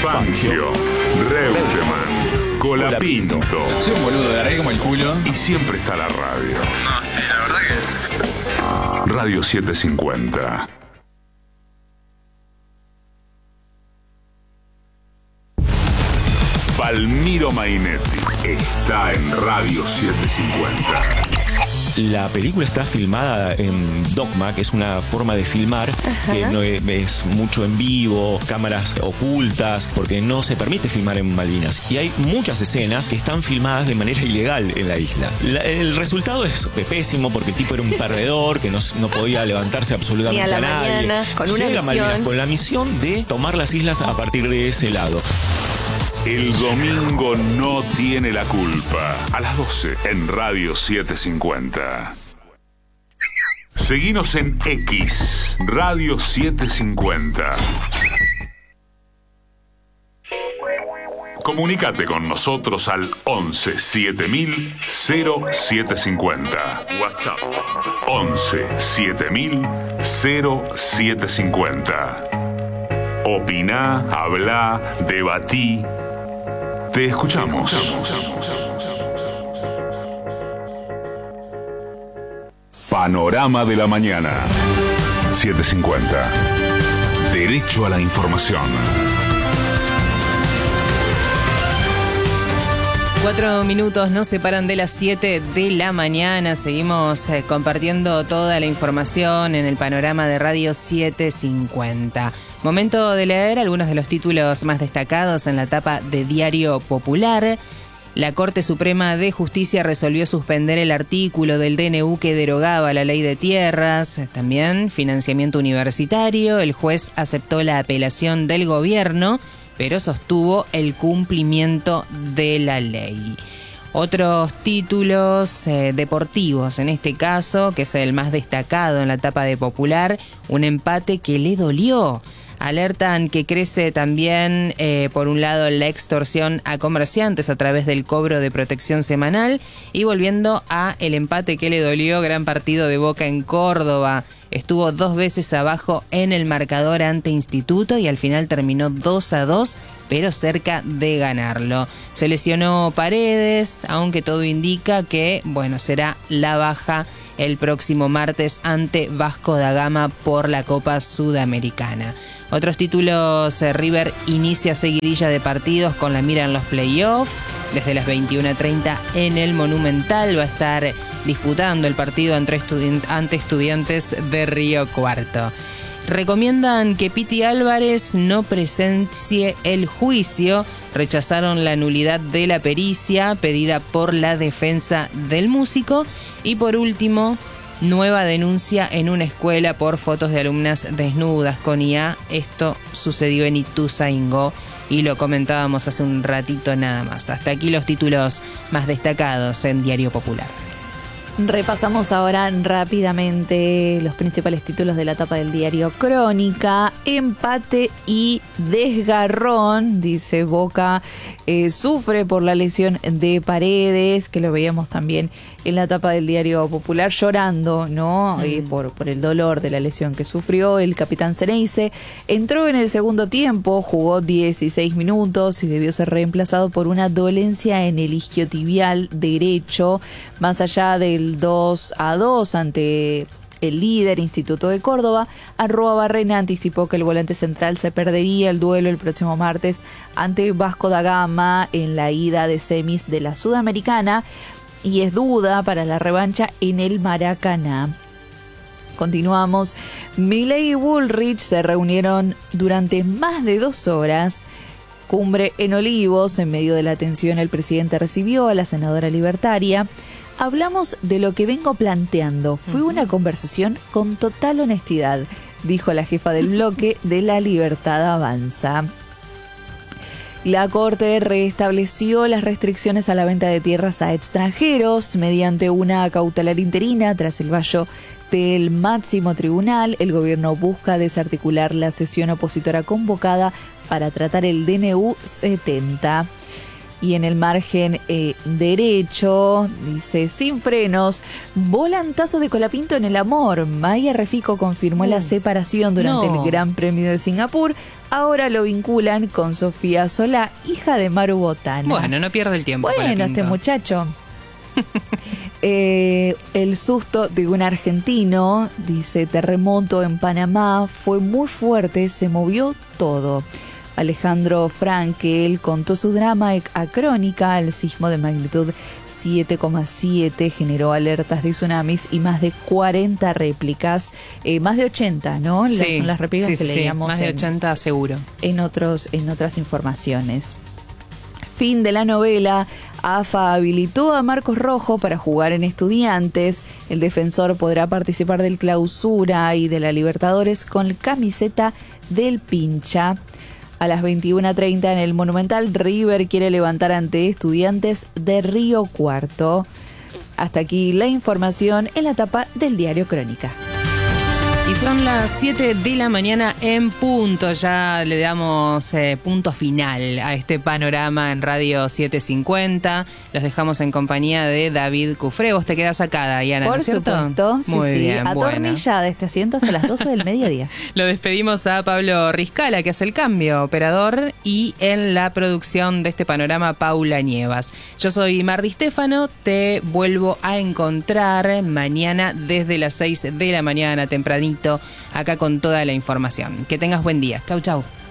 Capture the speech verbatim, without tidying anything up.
Fangio, Reutemann, Colapinto. Soy un boludo, de arreglo como el culo. Y siempre está la radio. No, sí, la verdad que... Radio setecientos cincuenta. Palmiro Mainetti está en Radio setecientos cincuenta. La película está filmada en Dogma, que es una forma de filmar. Ajá. Que no es, es mucho en vivo, cámaras ocultas, porque no se permite filmar en Malvinas. Y hay muchas escenas que están filmadas de manera ilegal en la isla. La, el resultado es pésimo, porque el tipo era un perdedor que no, no podía levantarse absolutamente Ni a, la a nadie. mañana, con una Llega a misión. Malvinas con la misión de tomar las islas a partir de ese lado. El domingo no tiene la culpa. A las doce en Radio setecientos cincuenta. Seguinos en X, Radio setecientos cincuenta. Comunícate con nosotros al once siete mil cero siete cincuenta. WhatsApp once siete mil cero siete cincuenta. Opiná, hablá, debatí. Te escuchamos. Te escuchamos. Panorama de la mañana. setecientos cincuenta. Derecho a la información. Cuatro minutos nos separan de las siete de la mañana. Seguimos eh, compartiendo toda la información en el panorama de Radio setecientos cincuenta. Momento de leer algunos de los títulos más destacados en la tapa de Diario Popular. La Corte Suprema de Justicia resolvió suspender el artículo del D N U que derogaba la ley de tierras. También financiamiento universitario. El juez aceptó la apelación del gobierno, pero sostuvo el cumplimiento de la ley. Otros títulos eh, deportivos, en este caso, que es el más destacado en la tapa de Popular, un empate que le dolió. Alertan que crece también, eh, por un lado, la extorsión a comerciantes a través del cobro de protección semanal. Y volviendo a el empate que le dolió, gran partido de Boca en Córdoba. Estuvo dos veces abajo en el marcador ante Instituto y al final terminó dos a dos, pero cerca de ganarlo. Se lesionó Paredes, aunque todo indica que, bueno, será la baja el próximo martes ante Vasco da Gama por la Copa Sudamericana. Otros títulos, eh, River inicia seguidilla de partidos con la mira en los playoffs. Desde las veintiuna treinta en el Monumental va a estar disputando el partido ante, estudi- ante Estudiantes de Río Cuarto. Recomiendan que Piti Álvarez no presencie el juicio. Rechazaron la nulidad de la pericia pedida por la defensa del músico. Y por último, nueva denuncia en una escuela por fotos de alumnas desnudas con I A. Esto sucedió en Ituzaingó y lo comentábamos hace un ratito nada más. Hasta aquí los títulos más destacados en Diario Popular. Repasamos ahora rápidamente los principales títulos de la tapa del diario Crónica. Empate y desgarrón, dice Boca, eh, sufre por la lesión de Paredes, que lo veíamos también en la tapa del diario Popular, llorando, ¿no? Mm. Eh, por, por el dolor de la lesión que sufrió. El capitán Ceneice entró en el segundo tiempo, jugó dieciséis minutos y debió ser reemplazado por una dolencia en el isquiotibial derecho. Más allá del dos a dos ante el líder Instituto de Córdoba, Arroa Barrena anticipó que el volante central se perdería el duelo el próximo martes ante Vasco da Gama en la ida de semis de la Sudamericana, y es duda para la revancha en el Maracaná. Continuamos. Milei y Bullrich se reunieron durante más de dos horas. Cumbre en Olivos. En medio de la tensión, el presidente recibió a la senadora libertaria. Hablamos de lo que vengo planteando. Fue una conversación con total honestidad, dijo la jefa del bloque de La Libertad Avanza. La Corte restableció las restricciones a la venta de tierras a extranjeros mediante una cautelar interina tras el fallo del máximo tribunal. El gobierno busca desarticular la sesión opositora convocada para tratar el D N U setenta. Y en el margen eh, derecho, dice, sin frenos, volantazo de Colapinto en el amor. Maya Refico confirmó Uh, la separación durante no. el Gran Premio de Singapur. Ahora lo vinculan con Sofía Solá, hija de Maru Botana. Bueno, no pierde el tiempo. Bueno, Colapinto. este muchacho. Eh, el susto de un argentino, dice, terremoto en Panamá, fue muy fuerte, se movió todo. Alejandro Frankel contó su drama a Crónica. El sismo de magnitud siete coma siete generó alertas de tsunamis y más de cuarenta réplicas, eh, más de ochenta, ¿no? Las- Sí, son las réplicas sí, que sí, sí, leíamos más de en- ochenta seguro. en otros en otras informaciones. Fin de la novela. A F A habilitó a Marcos Rojo para jugar en Estudiantes. El defensor podrá participar del Clausura y de la Libertadores con camiseta del Pincha. A las veintiuna treinta en el Monumental, River quiere levantar ante Estudiantes de Río Cuarto. Hasta aquí la información en la tapa del diario Crónica. Y son las siete de la mañana en punto. Ya le damos eh, punto final a este panorama en Radio setecientos cincuenta. Los dejamos en compañía de David Cufré. Vos te quedás acá, Diana, ¿no Por es cierto? supuesto, sí, Muy sí. bien, bueno. Atornillada de este asiento hasta las doce del mediodía. Lo despedimos a Pablo Riscala, que hace el cambio, operador, y en la producción de este panorama, Paula Nievas. Yo soy Mar Di Stefano, te vuelvo a encontrar mañana desde las seis de la mañana, tempranito, acá con toda la información. Que tengas buen día. Chau, chau.